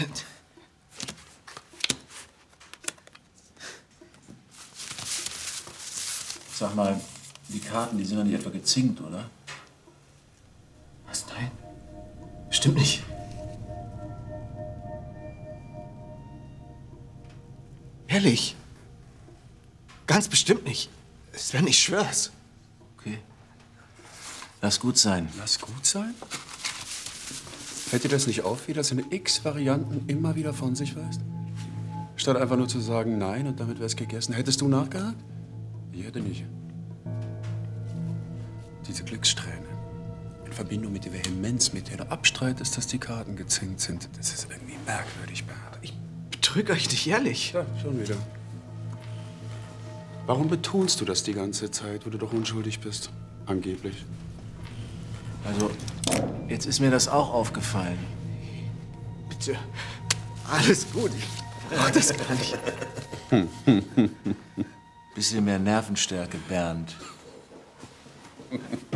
Sag mal, die Karten, die sind doch nicht etwa gezinkt, oder? Was? Nein. Stimmt nicht. Ehrlich? Ganz bestimmt nicht. Sven, ich schwör's. Okay. Lass gut sein. Lass gut sein? Fällt dir das nicht auf, wie das in x Varianten immer wieder von sich weist? Statt einfach nur zu sagen nein und damit wär's gegessen. Hättest du nachgehakt? Ich hätte nicht. Diese Glückssträhne in Verbindung mit der Vehemenz, mit der du abstreitest, dass die Karten gezinkt sind, das ist irgendwie merkwürdig, Bernhard. Ich betrüge euch nicht ehrlich. Ja, schon wieder. Warum betonst du das die ganze Zeit, wo du doch unschuldig bist? Angeblich. Also, jetzt ist mir das auch aufgefallen. Bitte. Alles gut. Ich brauch das gar nicht. Bisschen mehr Nervenstärke, Bernd.